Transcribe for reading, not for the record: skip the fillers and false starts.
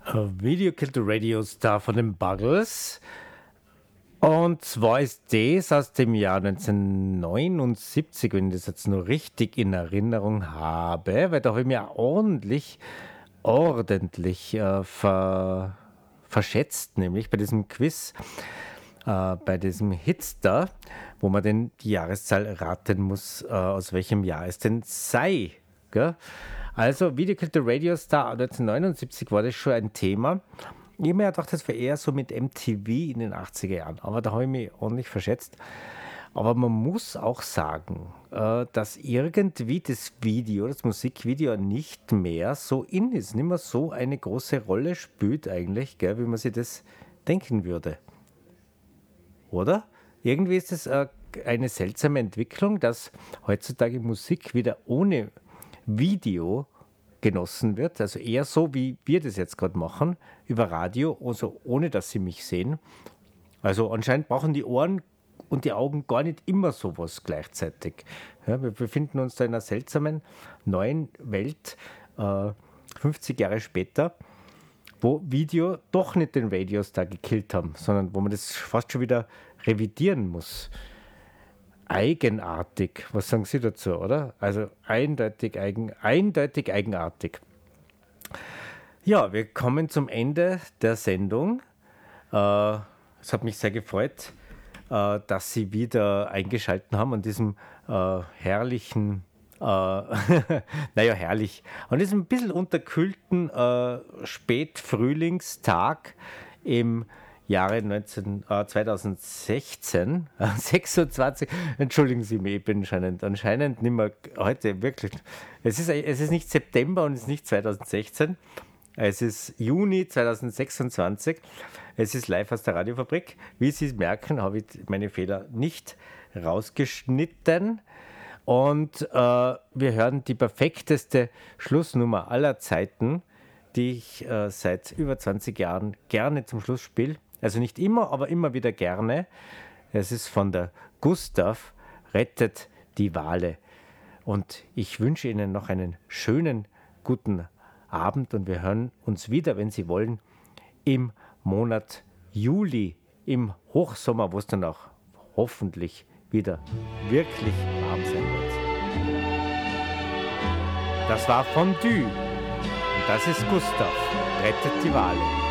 Video Killed the Radio Star von den Buggles. Und zwar ist das aus dem Jahr 1979, wenn ich das jetzt nur richtig in Erinnerung habe, weil da habe ich mir ordentlich verschätzt, nämlich bei diesem Quiz, bei diesem Hitstar, wo man denn die Jahreszahl raten muss, aus welchem Jahr es denn sei. Gell? Also, Video Killed the Radio Star 1979 war das schon ein Thema. Ich habe mir gedacht, das wäre eher so mit MTV in den 80er Jahren, aber da habe ich mich ordentlich verschätzt. Aber man muss auch sagen, dass irgendwie das Video, das Musikvideo nicht mehr so in ist, nicht mehr so eine große Rolle spielt eigentlich, gell, wie man sich das denken würde. Oder? Irgendwie ist es eine seltsame Entwicklung, dass heutzutage Musik wieder ohne Video genossen wird, also eher so, wie wir das jetzt gerade machen, über Radio, also ohne dass sie mich sehen. Also anscheinend brauchen die Ohren und die Augen gar nicht immer sowas gleichzeitig. Ja, wir befinden uns da in einer seltsamen neuen Welt, 50 Jahre später, wo Video doch nicht den Radiostar gekillt haben, sondern wo man das fast schon wieder revidieren muss. Eigenartig, was sagen Sie dazu, oder? Also eindeutig eigenartig. Ja, wir kommen zum Ende der Sendung. Es hat mich sehr gefreut, dass Sie wieder eingeschaltet haben an diesem herrlichen, herrlich, an diesem ein bisschen unterkühlten Spätfrühlingstag im Jahre 2016, 26, entschuldigen Sie mich, ich bin anscheinend nicht mehr heute wirklich, es ist nicht September und es ist nicht 2016, es ist Juni 2026, es ist live aus der Radiofabrik. Wie Sie merken, habe ich meine Fehler nicht rausgeschnitten und wir hören die perfekteste Schlussnummer aller Zeiten, die ich seit über 20 Jahren gerne zum Schluss spiele. Also nicht immer, aber immer wieder gerne. Es ist von der Gustav, Rettet die Wale. Und ich wünsche Ihnen noch einen schönen, guten Abend und wir hören uns wieder, wenn Sie wollen, im Monat Juli, im Hochsommer, wo es dann auch hoffentlich wieder wirklich warm sein wird. Das war Fondue und das ist Gustav, Rettet die Wale.